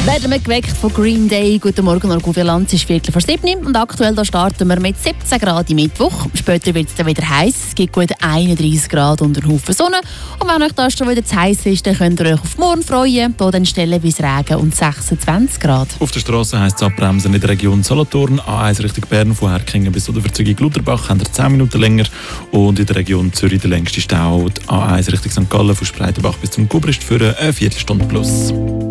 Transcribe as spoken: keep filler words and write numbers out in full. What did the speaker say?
Werden wir geweckt von Green Day. Guten Morgen, Orguvilanz ist Viertel vor sieben. Und aktuell da starten wir mit siebzehn Grad im Mittwoch. Später wird es dann wieder heiß. Es gibt gut einunddreißig Grad und einen Haufen Sonne. Und wenn euch das schon wieder zu heiß ist, dann könnt ihr euch auf morgen freuen. Hier dann stellenweise Regen und sechsundzwanzig Grad. Auf der Straße heisst es abbremsen in der Region Solothurn. A eins Richtung Bern, von Herkingen bis zur Verzögerung Lutherbach, haben wir zehn Minuten länger. Und in der Region Zürich der längste Stau. Die A eins Richtung Sankt Gallen, von Spreitenbach bis zum Gubrist für eine Viertelstunde plus.